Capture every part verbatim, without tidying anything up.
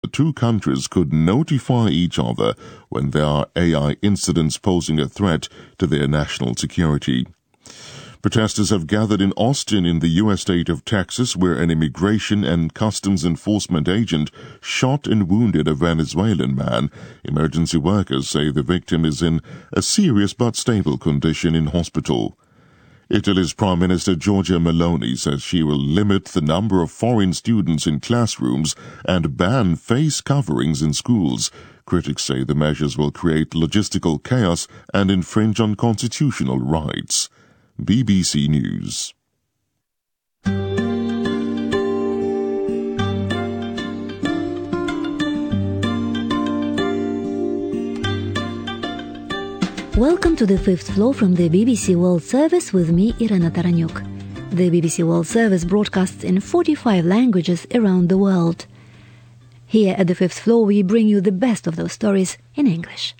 The two countries could notify each other when there are A I incidents posing a threat to their national security. Protesters have gathered in Austin in the U S state of Texas, where an immigration and customs enforcement agent shot and wounded a Venezuelan man. Emergency workers say the victim is in a serious but stable condition in hospital. Italy's Prime Minister Giorgia Meloni says she will limit the number of foreign students in classrooms and ban face coverings in schools. Critics say the measures will create logistical chaos and infringe on constitutional rights. B B C News. Welcome to the fifth floor from the B B C World Service with me, Irena Taranyuk. The B B C World Service broadcasts in forty-five languages around the world. Here at the fifth floor we bring you the best of those stories in English.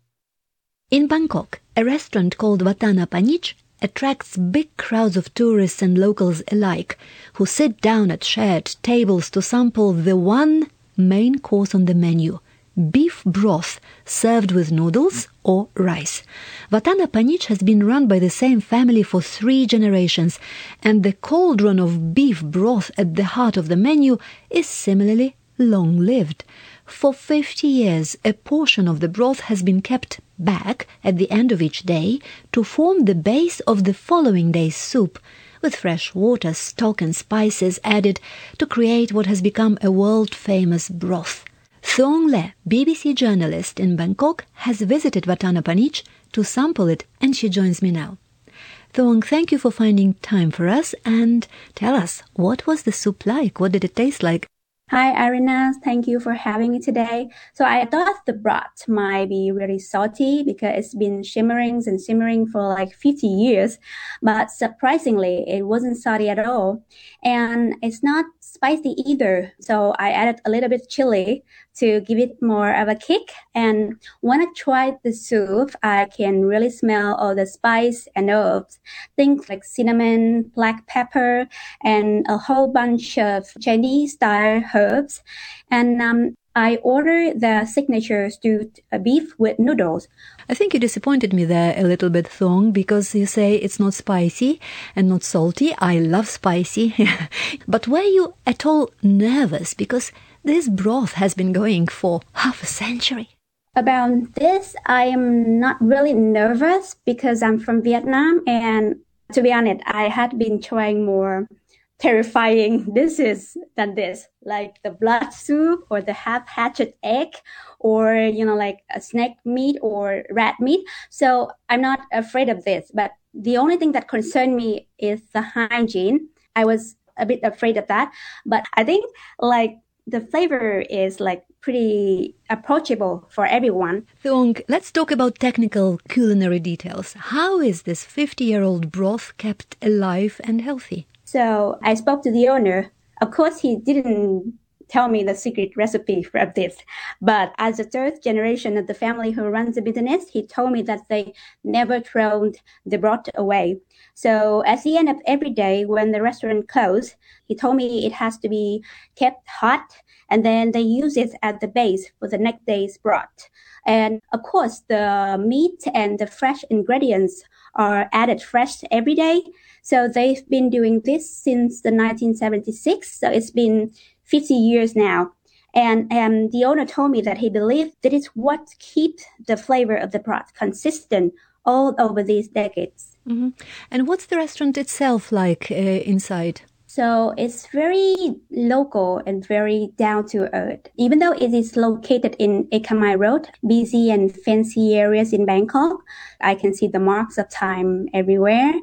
In Bangkok, a restaurant called Vatana Panich attracts big crowds of tourists and locals alike who sit down at shared tables to sample the one main course on the menu, beef broth served with noodles or rice. Vatana Panich has been run by the same family for three generations, and the cauldron of beef broth at the heart of the menu is similarly long-lived. For fifty years, a portion of the broth has been kept back at the end of each day to form the base of the following day's soup, with fresh water, stock and spices added to create what has become a world-famous broth. Thuong Le, B B C journalist in Bangkok, has visited Vatana Panich to sample it, and she joins me now. Thuong, thank you for finding time for us, and tell us, what was the soup like? What did it taste like? Hi, Irina. Thank you for having me today. So I thought the broth might be really salty because it's been shimmering and simmering for like fifty years. But surprisingly, it wasn't salty at all. And it's not spicy either. So I added a little bit chili to give it more of a kick. And when I tried the soup, I can really smell all the spice and herbs. Things like cinnamon, black pepper, and a whole bunch of Chinese-style herbs. And um, I ordered the signature stewed beef with noodles. I think you disappointed me there a little bit, Thuong, because you say it's not spicy and not salty. I love spicy. But were you at all nervous? Because this broth has been going for half a century. About this, I am not really nervous because I'm from Vietnam. And to be honest, I had been trying more terrifying dishes than this, like the blood soup or the half-hatched egg or, you know, like a snake meat or rat meat. So I'm not afraid of this. But the only thing that concerned me is the hygiene. I was a bit afraid of that. But I think like the flavor is like pretty approachable for everyone. Thuong, let's talk about technical culinary details. How is this fifty-year-old broth kept alive and healthy? So I spoke to the owner. Of course, he didn't tell me the secret recipe for this. But as the third generation of the family who runs the business, he told me that they never thrown the broth away. So at the end of every day when the restaurant closed, he told me it has to be kept hot, and then they use it as the base for the next day's broth. And of course, the meat and the fresh ingredients are added fresh every day. So they've been doing this since the nineteen seventy-six. So it's been fifty years now. And um, the owner told me that he believed that is what keeps the flavor of the broth consistent all over these decades. Mm-hmm. And what's the restaurant itself like uh, inside? So it's very local and very down to earth. Even though it is located in Eka Mai Road, busy and fancy areas in Bangkok, I can see the marks of time everywhere.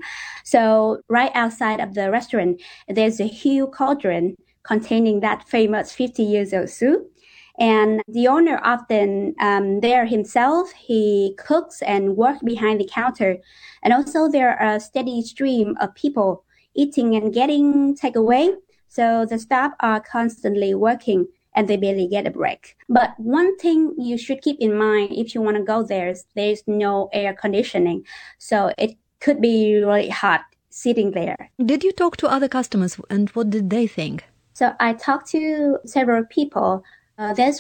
So right outside of the restaurant, there's a huge cauldron containing that famous fifty years old soup. And the owner often um, there himself, he cooks and works behind the counter. And also there are a steady stream of people eating and getting takeaway. So the staff are constantly working and they barely get a break. But one thing you should keep in mind if you want to go there is there's no air conditioning. So it could be really hot sitting there. Did you talk to other customers and what did they think? So I talked to several people Uh, there's